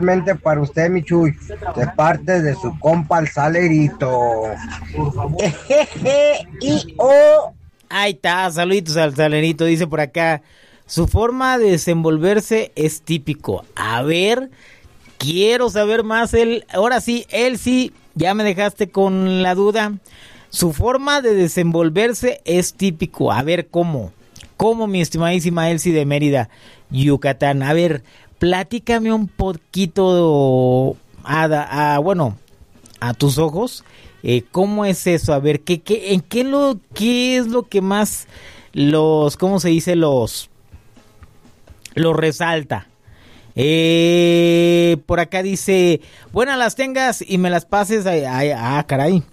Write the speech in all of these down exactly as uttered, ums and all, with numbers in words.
Para usted, mi Chuy, de parte de su compa el Salerito. y oh. Ahí está, saluditos al Salerito, dice por acá. Su forma de desenvolverse es típico. A ver, quiero saber más. Él, ahora sí, él sí, ya me dejaste con la duda. Su forma de desenvolverse es típico. A ver, ¿cómo? ¿Cómo, mi estimadísima Elsie de Mérida, Yucatán? A ver, platícame un poquito, a, a, bueno, a tus ojos, eh, ¿cómo es eso? A ver, ¿qué, qué, en qué, lo, qué es lo que más los, ¿cómo se dice? Los, los resalta. Eh, por acá dice, buenas las tengas y me las pases. A, a, ah, caray.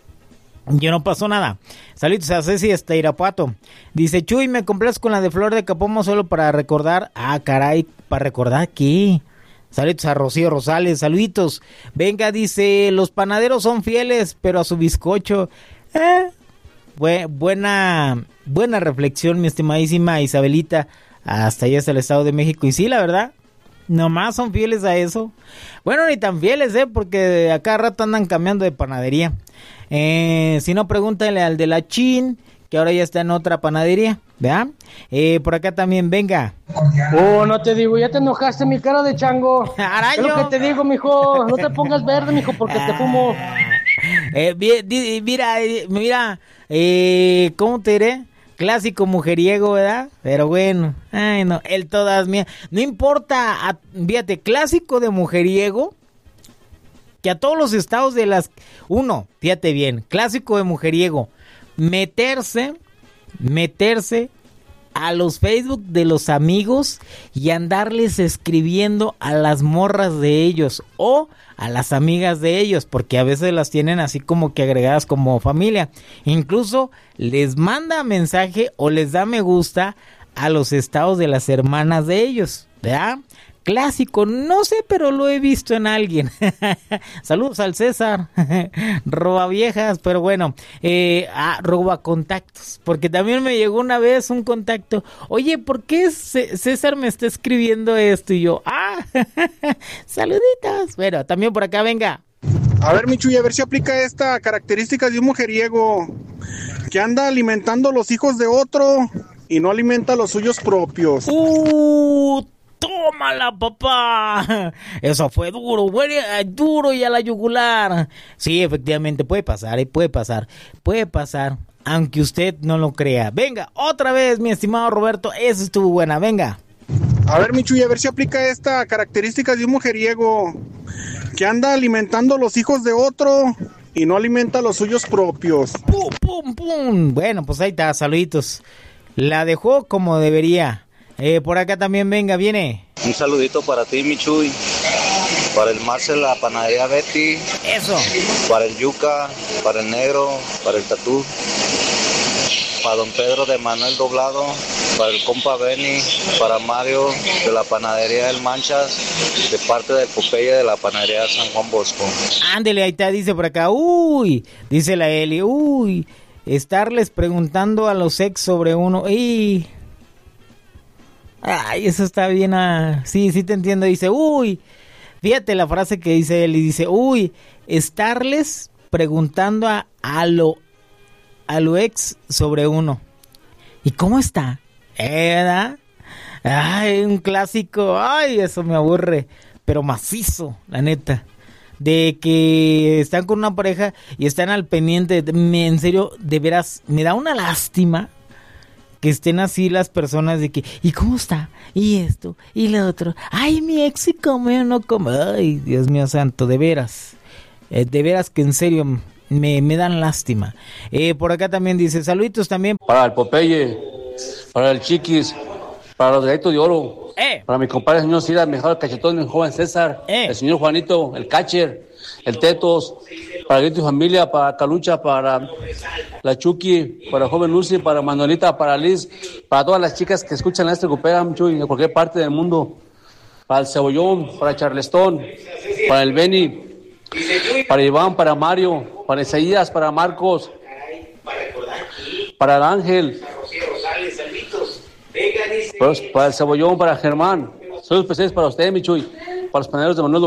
Yo no pasó nada. Saludos a Ceci hasta Irapuato. Dice, Chuy, me compras con la de Flor de Capomo solo para recordar. Ah, caray, ¿para recordar qué? Saludos a Rocío Rosales, saluditos. Venga, dice, los panaderos son fieles, pero a su bizcocho. Eh, bu- buena, buena reflexión, mi estimadísima Isabelita. Hasta allá hasta el Estado de México. Y sí, la verdad, nomás son fieles a eso. Bueno, ni tan fieles, eh, porque a cada rato andan cambiando de panadería. Eh, si no, pregúntale al de la Chin, que ahora ya está en otra panadería, ¿verdad? Eh, por acá también, venga. Oh, no te digo, ya te enojaste, mi cara de chango. Araño. Es lo que te digo, mijo, no te pongas verde, mijo, porque te fumo. Eh, vi- di- mira, eh, mira, eh, ¿cómo te diré? Clásico mujeriego, ¿verdad? Pero bueno, ay no, él todas mías. No importa, a- fíjate, clásico de mujeriego, que a todos los estados de las... Uno, fíjate bien, clásico de mujeriego, meterse, meterse a los Facebook de los amigos y andarles escribiendo a las morras de ellos o a las amigas de ellos, porque a veces las tienen así como que agregadas como familia. Incluso les manda mensaje o les da me gusta a los estados de las hermanas de ellos, ¿verdad? Clásico, no sé, pero lo he visto en alguien. Saludos al César, roba viejas, pero bueno, eh, ah, roba contactos, porque también me llegó una vez un contacto. Oye, ¿por qué C- César me está escribiendo esto? Y yo, ah, saluditos. Bueno, también por acá, venga. A ver, Michuy, a ver si aplica esta característica de un mujeriego que anda alimentando los hijos de otro y no alimenta los suyos propios. Uh, tómala, papá. Eso fue duro, bueno, duro y a la yugular. Sí, efectivamente, puede pasar, eh, puede pasar, puede pasar, aunque usted no lo crea. Venga, otra vez, mi estimado Roberto, esa estuvo buena, venga. A ver, Michuy, a ver si aplica esta característica de un mujeriego que anda alimentando los hijos de otro y no alimenta los suyos propios. Pum, pum, pum. Bueno, pues ahí está, saluditos. La dejó como debería. Eh, por acá también, venga, viene. Un saludito para ti, Michuy. Para el Marcel, la panadería Betty. Eso. Para el Yuca, para el Negro, para el Tatú. Para don Pedro de Manuel Doblado. Para el compa Benny. Para Mario de la panadería El Manchas. De parte del Popeye de la panadería San Juan Bosco. Ándele, ahí está, dice por acá. Uy, dice la Eli. Uy, estarles preguntando a los ex sobre uno. Y... Ay, eso está bien. Ah. Sí, sí te entiendo. Dice, uy, fíjate la frase que dice él y dice, uy, estarles preguntando a, a lo a lo ex sobre uno. ¿Y cómo está? ¿Eh, ¿Verdad? Ay, un clásico. Ay, eso me aburre. Pero macizo, la neta. De que están con una pareja y están al pendiente. Me, en serio, de veras, me da una lástima que estén así las personas de que, ¿y cómo está? Y esto, y lo otro. Ay, mi ex sí come o no come. Ay, Dios mío santo, de veras. Eh, de veras que en serio me, me dan lástima. Eh, por acá también dice, saluditos también. Para el Popeye, para el Chiquis, para los galitos de oro. Eh. Para mi compadre, el señor Cida, el mejor cachetón, el joven César. Eh. El señor Juanito, el catcher, el Tetos. Para Grito y Familia, para Calucha, para la Chucky, para el joven Lucy, para Manuelita, para Liz, para todas las chicas que escuchan este Coopera, Chuy, de cualquier parte del mundo. Para el Cebollón, para Charleston, para el Benny, para Iván, para Mario, para Isaías, para Marcos, para el Ángel, para, para el Cebollón, para Germán. Saludos especiales para usted, mi Chuy. para los panaderos de Manuel